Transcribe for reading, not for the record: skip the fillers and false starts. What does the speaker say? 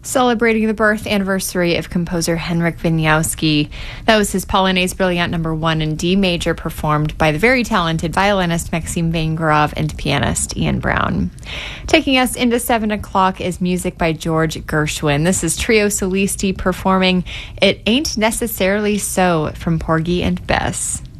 celebrating the birth anniversary of composer Henryk Wieniawski. That was his Polonaise Brilliant No. 1 in D major, performed by the very talented violinist Maxim Vengerov and pianist Ian Brown. Taking us into 7 o'clock is music by George Gershwin. This is Trio Solisti performing It Ain't Necessarily So from Porgy and Bess.